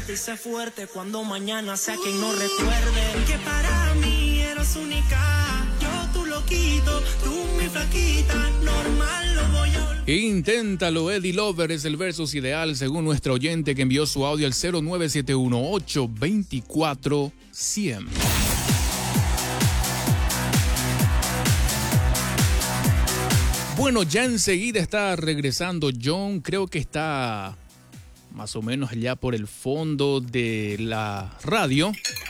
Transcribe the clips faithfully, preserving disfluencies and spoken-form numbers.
y sé fuerte cuando mañana sea quien no recuerde que para mí eres única. Yo tu loquito, tú mi flaquita, normal lo voy a olvidar. Inténtalo, Eddie Lover es el versus ideal según nuestro oyente que envió su audio al cero nueve siete uno, ocho dos cuatro, cien. Bueno, ya enseguida está regresando John, creo que está más o menos allá por el fondo de la radio,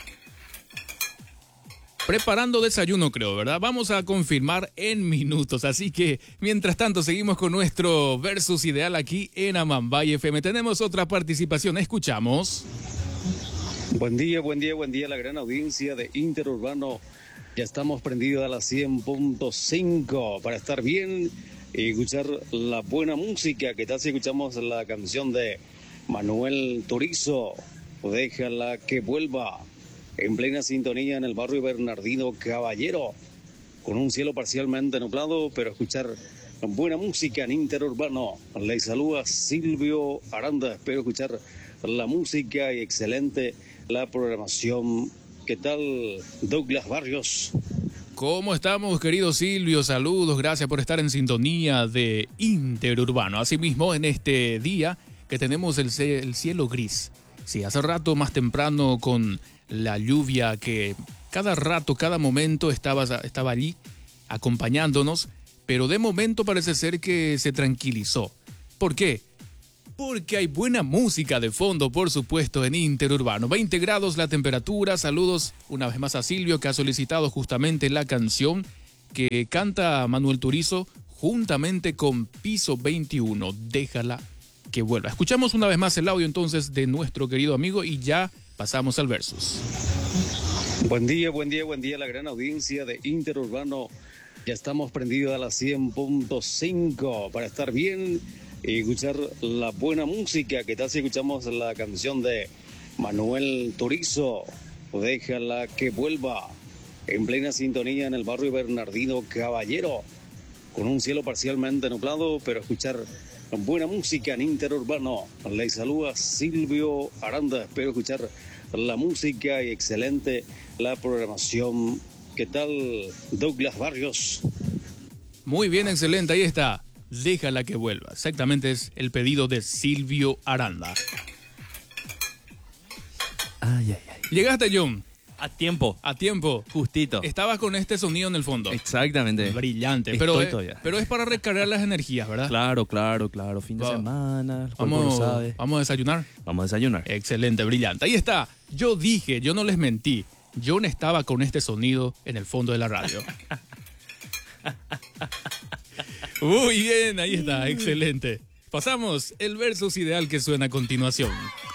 preparando desayuno, creo, ¿verdad? Vamos a confirmar en minutos, así que mientras tanto seguimos con nuestro versus ideal aquí en Amambay F M. Tenemos otra participación, escuchamos. Buen día, buen día, buen día a la gran audiencia de Interurbano. Ya estamos prendidos a las cien punto cinco para estar bien y escuchar la buena música. ¿Qué tal si escuchamos la canción de Manuel Turizo? Déjala que vuelva. En plena sintonía en el barrio Bernardino Caballero, con un cielo parcialmente nublado, pero escuchar buena música en Interurbano. Les saluda Silvio Aranda. Espero escuchar la música y excelente la programación. ¿Qué tal, Douglas Barrios? ¿Cómo estamos, querido Silvio? Saludos, gracias por estar en sintonía de Interurbano. Asimismo, en este día que tenemos el, el cielo gris. Sí, hace rato más temprano con la lluvia que cada rato, cada momento estaba, estaba allí acompañándonos, pero de momento parece ser que se tranquilizó. ¿Por qué? Porque hay buena música de fondo, por supuesto, en Interurbano. veinte grados la temperatura. Saludos una vez más a Silvio, que ha solicitado justamente la canción que canta Manuel Turizo juntamente con Piso veintiuno. Déjala que vuelva. Escuchamos una vez más el audio entonces de nuestro querido amigo y ya pasamos al versus. Buen día, buen día, buen día a la gran audiencia de Interurbano. Ya estamos prendidos a las cien punto cinco para estar bien y escuchar la buena música. ¿Qué tal si escuchamos la canción de Manuel Turizo? Déjala que vuelva. En plena sintonía en el barrio Bernardino Caballero, con un cielo parcialmente nublado, pero escuchar buena música en Interurbano. Les saluda Silvio Aranda. Espero escuchar la música y excelente la programación. ¿Qué tal, Douglas Barrios? Muy bien, excelente. Ahí está. Déjala que vuelva. Exactamente es el pedido de Silvio Aranda. Ay, ay, ay. ¿Llegaste, John? A tiempo. A tiempo. Justito. Estabas con este sonido en el fondo. Exactamente. Brillante. Pero es, todavía. pero es para recargar las energías, ¿verdad? Claro, claro, claro. Fin de Va. semana. El cuerpo Vamos, lo sabe. vamos a desayunar. Vamos a desayunar. Excelente, brillante. Ahí está. Yo dije, yo no les mentí. John estaba con este sonido en el fondo de la radio. Muy bien, ahí está. Excelente. Pasamos el versus ideal que suena a continuación.